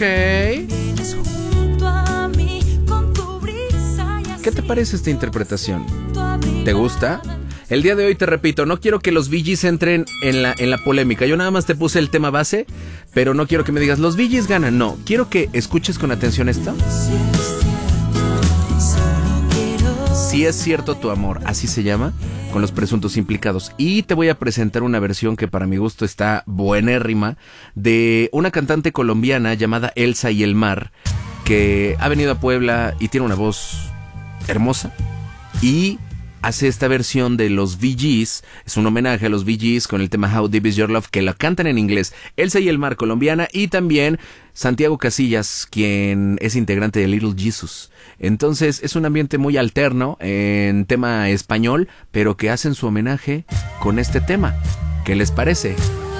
¿Qué te parece esta interpretación? ¿Te gusta? El día de hoy te repito, no quiero que los Bee Gees entren en la polémica. Yo nada más te puse el tema base, pero no quiero que me digas, los Bee Gees ganan. No, quiero que escuches con atención esto. Si es cierto tu amor, así se llama, con los presuntos implicados. Y te voy a presentar una versión que para mi gusto está buenérrima, de una cantante colombiana llamada Elsa y el Mar, que ha venido a Puebla y tiene una voz hermosa. Y hace esta versión de los Bee Gees, es un homenaje a los Bee Gees con el tema How Deep Is Your Love, que la cantan en inglés. Elsa y el Mar, colombiana, y también Santiago Casillas, quien es integrante de Little Jesus. Entonces es un ambiente muy alterno en tema español, pero que hacen su homenaje con este tema. ¿Qué les parece?